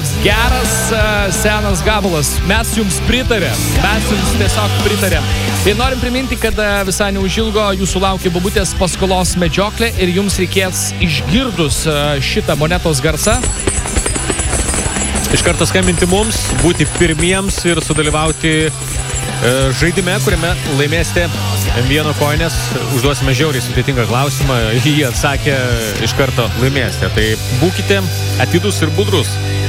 toks geras senas gabalas. Mes jums pritarėm. Mes jums tiesiog pritarėm. Tai norim priminti, kad visai neužilgo jūsų laukia babutės paskolos medžioklė ir jums reikės išgirdus šitą monetos garsą. Iš karto skambinti mums, būti pirmiems ir sudalyvauti žaidime, kuriame laimėsite M1 koinės. Užduosime žiauriai sudėtingą klausimą. Jį atsakę iš karto laimėsite. Tai būkite atidus ir budrus.